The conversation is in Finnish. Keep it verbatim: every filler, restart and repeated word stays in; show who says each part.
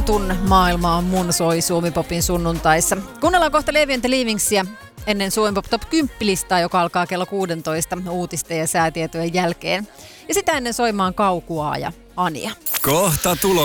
Speaker 1: Tunne maailma on mun soi Suomi-popin sunnuntaissa. Kuunnellaan kohta Levi and the Leavingsia ennen Suomi Pop Top kymmenen-listaa, joka alkaa kello kuusitoista uutisten ja säätietojen jälkeen. Ja sitä ennen soimaan Kaukuaa ja Ania.
Speaker 2: Kohta tulos.